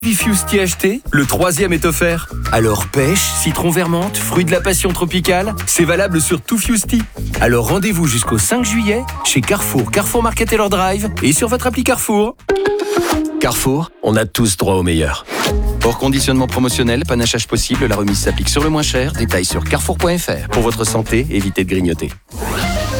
Fusti acheté, le 3e est offert. Alors pêche, citron vermente, fruit de la passion tropicale, c'est valable sur tout Fusti. Alors rendez-vous jusqu'au 5 juillet chez Carrefour, Carrefour Market Taylor Drive et sur votre appli Carrefour. Carrefour, on a tous droit au meilleur. Hors conditionnement promotionnel, panachage possible, la remise s'applique sur le moins cher. Détails sur carrefour.fr. Pour votre santé, évitez de grignoter.